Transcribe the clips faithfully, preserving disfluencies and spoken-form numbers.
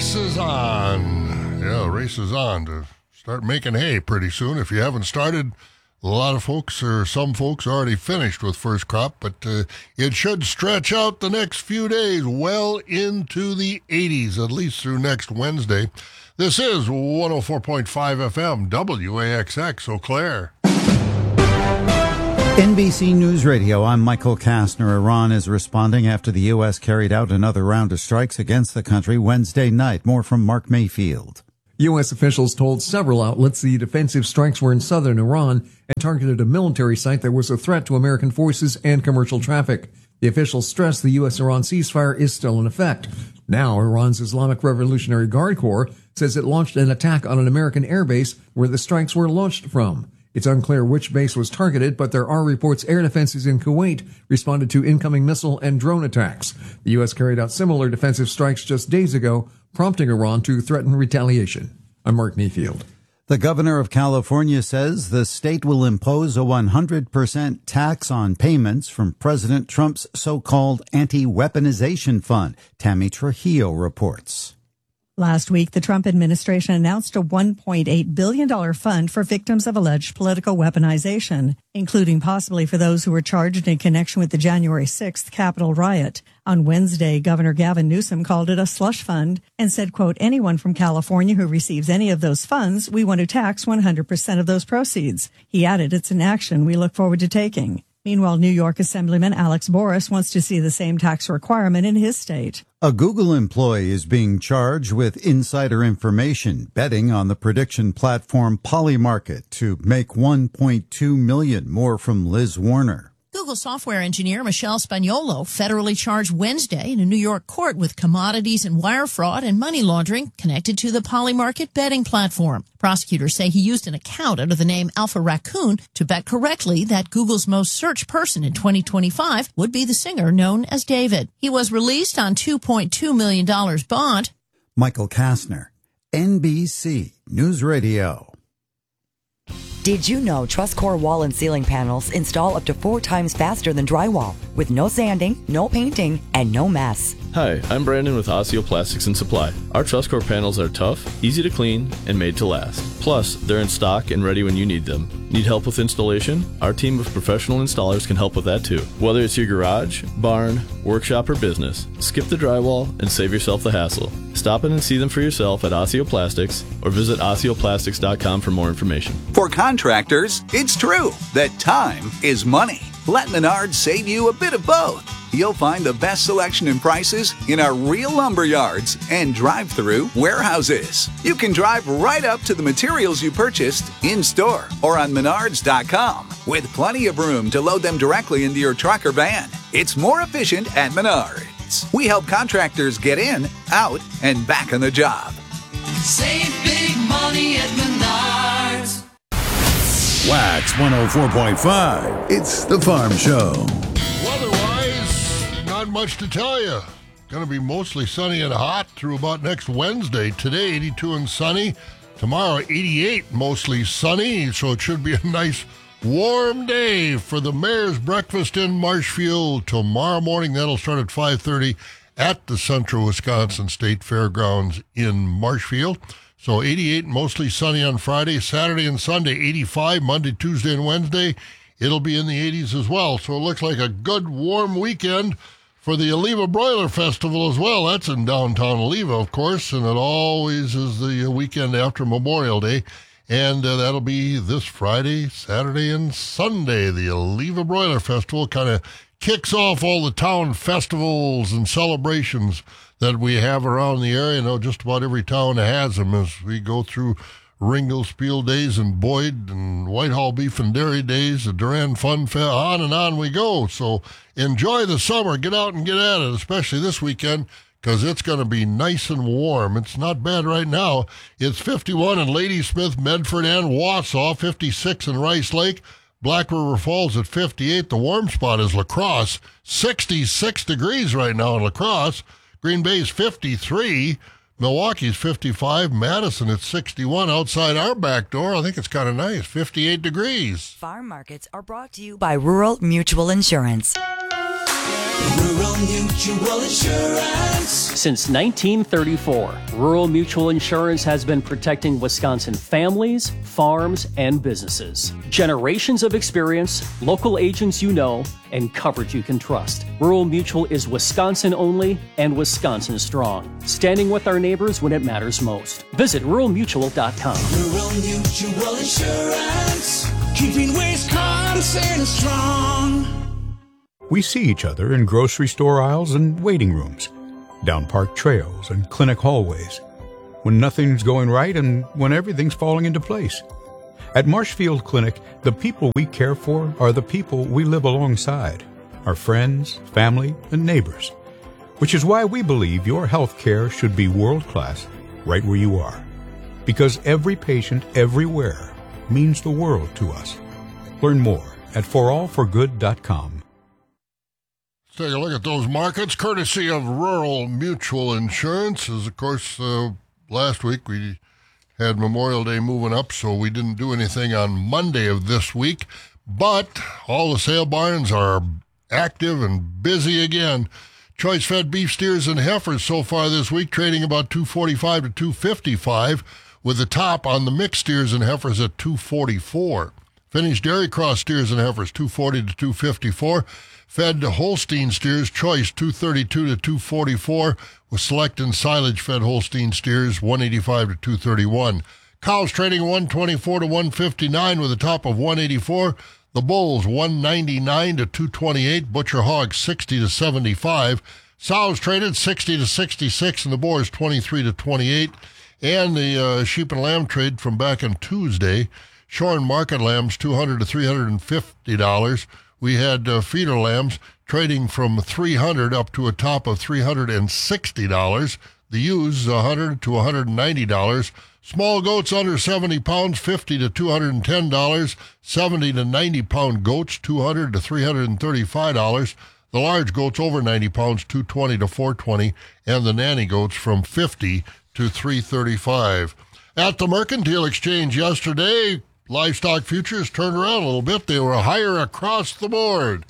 race is on. Yeah, the race is on to start making hay pretty soon. If you haven't started, a lot of folks, or some folks, already finished with first crop, but uh, it should stretch out the next few days well into the eighties, at least through next Wednesday. This is one oh four point five F M, W A X X, Eau Claire. N B C News Radio, I'm Michael Kastner. Iran is responding after the U S carried out another round of strikes against the country Wednesday night. More from Mark Mayfield. U S officials told several outlets the defensive strikes were in southern Iran and targeted a military site that was a threat to American forces and commercial traffic. The officials stressed the U S-Iran ceasefire is still in effect. Now, Iran's Islamic Revolutionary Guard Corps says it launched an attack on an American airbase where the strikes were launched from. It's unclear which base was targeted, but there are reports air defenses in Kuwait responded to incoming missile and drone attacks. The U S carried out similar defensive strikes just days ago, prompting Iran to threaten retaliation. I'm Mark Mayfield. The governor of California says the state will impose a one hundred percent tax on payments from President Trump's so-called anti-weaponization fund. Tammy Trujillo reports. Last week, the Trump administration announced a one point eight billion dollars fund for victims of alleged political weaponization, including possibly for those who were charged in connection with the January sixth Capitol riot. On Wednesday, Governor Gavin Newsom called it a slush fund and said, quote, anyone from California who receives any of those funds, we want to tax one hundred percent of those proceeds. He added, it's an action we look forward to taking. Meanwhile, New York Assemblyman Alex Boris wants to see the same tax requirement in his state. A Google employee is being charged with insider information, betting on the prediction platform Polymarket to make one point two million dollars more from Liz Warner. Google software engineer Michelle Spagnolo federally charged Wednesday in a New York court with commodities and wire fraud and money laundering connected to the Polymarket betting platform. Prosecutors say he used an account under the name Alpha Raccoon to bet correctly that Google's most searched person in twenty twenty-five would be the singer known as David. He was released on two point two million dollars bond. Michael Kastner, N B C News Radio. Did you know TrustCore wall and ceiling panels install up to four times faster than drywall with no sanding, no painting, and no mess? Hi, I'm Brandon with Osseo Plastics and Supply. Our TrustCore panels are tough, easy to clean, and made to last. Plus, they're in stock and ready when you need them. Need help with installation? Our team of professional installers can help with that too. Whether it's your garage, barn, workshop, or business, skip the drywall and save yourself the hassle. Stop in and see them for yourself at Osseo Plastics or visit osseo plastics dot com for more information. For contractors, it's true that time is money. Let Menards save you a bit of both. You'll find the best selection and prices in our real lumber yards and drive-through warehouses. You can drive right up to the materials you purchased in-store or on menards dot com with plenty of room to load them directly into your truck or van. It's more efficient at Menards. We help contractors get in, out, and back on the job. Save big money at Menards. Wax one oh four point five. It's the Farm Show. Weather-wise, not much to tell you. Going to be mostly sunny and hot through about next Wednesday. Today, eighty-two and sunny. Tomorrow, eighty-eight, mostly sunny. So it should be a nice warm day for the Mayor's Breakfast in Marshfield tomorrow morning. That'll start at five thirty at the Central Wisconsin State Fairgrounds in Marshfield. So eighty-eight, mostly sunny on Friday. Saturday and Sunday, eighty-five. Monday, Tuesday, and Wednesday, it'll be in the eighties as well. So it looks like a good warm weekend for the Oliva Broiler Festival as well. That's in downtown Oliva, of course, and it always is the weekend after Memorial Day. And uh, that'll be this Friday, Saturday, and Sunday. The Oliva Broiler Festival kind of kicks off all the town festivals and celebrations that we have around the area. I know just about every town has them as we go through Ringo Spiel Days and Boyd and Whitehall Beef and Dairy Days, the Duran Fun Fest, on and on we go. So enjoy the summer. Get out and get at it, especially this weekend, because it's going to be nice and warm. It's not bad right now. It's fifty-one in Ladysmith, Medford, and Wausau, fifty-six in Rice Lake, Black River Falls at fifty-eight. The warm spot is La Crosse, sixty-six degrees right now in La Crosse. Green Bay's fifty-three. Milwaukee's fifty-five. Madison at sixty-one. Outside our back door, I think it's kind of nice, fifty-eight degrees. Farm markets are brought to you by Rural Mutual Insurance. Rural Mutual Insurance. Since nineteen thirty-four, Rural Mutual Insurance has been protecting Wisconsin families, farms, and businesses. Generations of experience, local agents you know, and coverage you can trust. Rural Mutual is Wisconsin only and Wisconsin strong, standing with our neighbors when it matters most. Visit rural mutual dot com. Rural Mutual Insurance, keeping Wisconsin strong. We see each other in grocery store aisles and waiting rooms, down park trails and clinic hallways, when nothing's going right and when everything's falling into place. At Marshfield Clinic, the people we care for are the people we live alongside, our friends, family, and neighbors, which is why we believe your health care should be world-class right where you are, because every patient everywhere means the world to us. Learn more at for all for good dot com. Take a look at those markets, courtesy of Rural Mutual Insurance. As of course, uh, last week we had Memorial Day moving up, so we didn't do anything on Monday of this week. But all the sale barns are active and busy again. Choice-fed beef steers and heifers so far this week trading about two forty-five to two fifty-five, with the top on the mixed steers and heifers at two forty-four. Finished dairy cross steers and heifers two forty to two fifty-four. Fed Holstein steers, choice two thirty-two to two forty-four, with select and silage fed Holstein steers one eighty-five to two thirty-one. Cows trading one twenty-four to one fifty-nine with a top of one eighty-four. The bulls one ninety-nine to two twenty-eight. Butcher hogs sixty to seventy-five. Sows traded sixty to sixty-six, and the boars twenty-three to twenty-eight. And the uh, sheep and lamb trade from back on Tuesday. Shorn market lambs two hundred to three hundred fifty dollars. We had uh, feeder lambs trading from three hundred dollars up to a top of three hundred sixty dollars. The ewes one hundred dollars to one hundred ninety dollars. Small goats under seventy pounds, fifty dollars to two hundred ten dollars. seventy to ninety pound goats, two hundred dollars to three hundred thirty-five dollars. The large goats over ninety pounds, two hundred twenty dollars to four hundred twenty dollars. And the nanny goats from fifty dollars to three hundred thirty-five dollars. At the Mercantile Exchange yesterday, livestock futures turned around a little bit. They were higher across the board.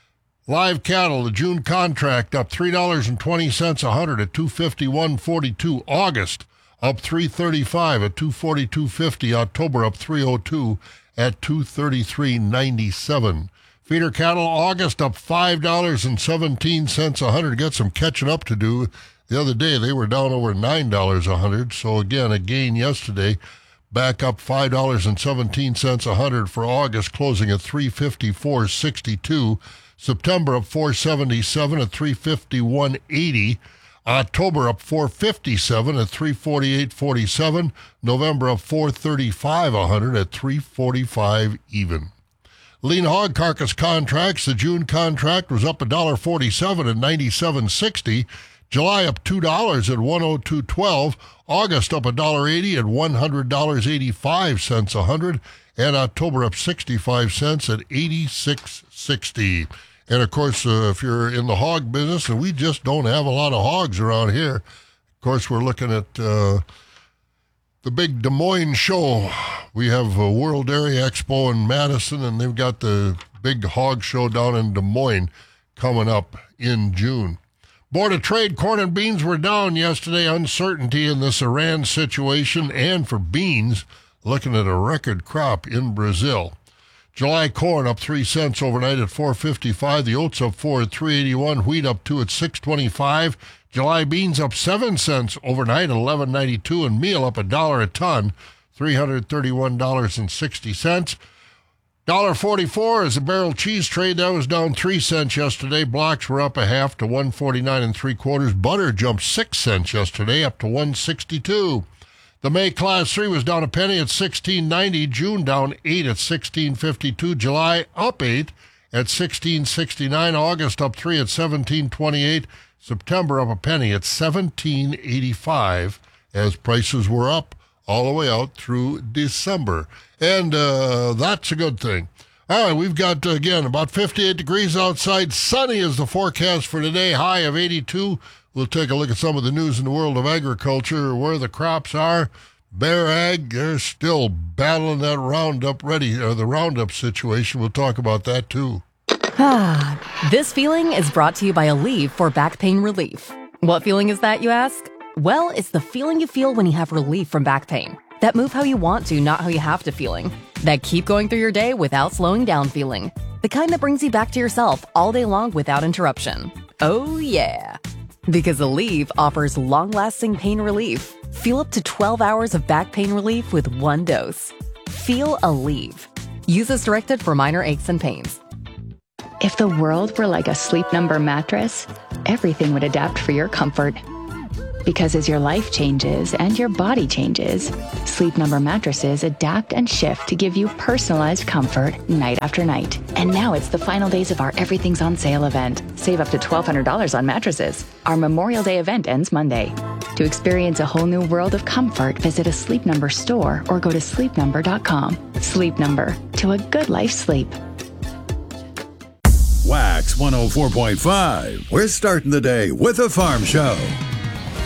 Live cattle, the June contract up three dollars and twenty cents a hundred at two fifty-one forty-two. August up three thirty-five at two forty-two fifty. October up three oh two at two thirty-three ninety-seven. Feeder cattle, August up five dollars and seventeen cents a hundred. Got some catching up to do. The other day they were down over nine dollars a hundred. So again, a gain yesterday. Back up five dollars and seventeen cents a hundred for August, closing at three fifty-four sixty-two. September up four seventy-seven at three fifty-one eighty. October up four fifty-seven at three forty-eight forty-seven. November up four thirty-five a hundred at three forty-five even. Lean hog carcass contracts, the June contract was up one dollar forty-seven at ninety-seven sixty. July up two dollars at one oh two twelve. August up one dollar eighty at one hundred dollars and eighty-five cents a hundred. And October up sixty-five cents at eighty-six sixty. And of course, uh, if you're in the hog business, and we just don't have a lot of hogs around here, of course, we're looking at uh, the big Des Moines show. We have a World Dairy Expo in Madison, and they've got the big hog show down in Des Moines coming up in June. Board of Trade, corn and beans were down yesterday. Uncertainty in this Iran situation, and for beans, looking at a record crop in Brazil. July corn up three cents overnight at four fifty-five. The oats up four at three eighty-one. Wheat up two at six twenty-five. July beans up seven cents overnight at eleven ninety-two, and meal up a dollar a ton, three hundred thirty-one dollars and sixty cents. one dollar forty-four is a barrel cheese trade. That was down three cents yesterday. Blocks were up a half to one forty-nine and three quarters. Butter jumped six cents yesterday, up to one sixty-two. The May Class three was down a penny at sixteen ninety. June down eight at sixteen fifty-two. July up eight at sixteen sixty-nine. August up three at seventeen twenty-eight. September up a penny at seventeen eighty-five, as prices were up all the way out through December. And uh, that's a good thing. All right, we've got, again, about fifty-eight degrees outside. Sunny is the forecast for today, high of eighty-two. We'll take a look at some of the news in the world of agriculture, where the crops are. Bear Ag, they're still battling that Roundup ready, or the Roundup situation. We'll talk about that, too. Ah, this feeling is brought to you by Aleve for back pain relief. What feeling is that, you ask? Well, it's the feeling you feel when you have relief from back pain. That move how you want to, not how you have to feeling. That keep going through your day without slowing down feeling. The kind that brings you back to yourself all day long without interruption. Oh yeah. Because Aleve offers long-lasting pain relief. Feel up to twelve hours of back pain relief with one dose. Feel Aleve. Use as directed for minor aches and pains. If the world were like a Sleep Number mattress, everything would adapt for your comfort. Because as your life changes and your body changes, Sleep Number mattresses adapt and shift to give you personalized comfort night after night. And now it's the final days of our Everything's on Sale event. Save up to twelve hundred dollars on mattresses. Our Memorial Day event ends Monday. To experience a whole new world of comfort, visit a Sleep Number store or go to sleep number dot com. Sleep Number, to a good life sleep. Wax one oh four point five. We're starting the day with a farm show.